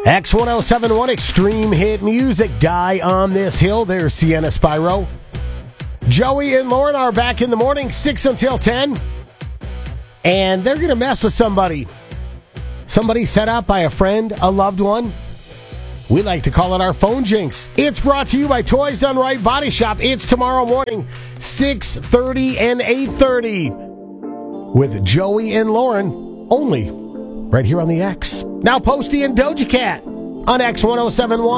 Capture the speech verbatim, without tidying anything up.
X ten seventy-one Extreme Hit Music. Die on This Hill. There's Sienna Spyro. Joey and Lauren are back in the morning, six until ten. And they're going to mess with somebody. Somebody set up by a friend, a loved one. We like to call it our phone jinx. It's brought to you by Toys Done Right Body Shop. It's tomorrow morning, six thirty and eight thirty. With Joey and Lauren, only right here on the X. Now Posty and Doja Cat on X ten seventy-one.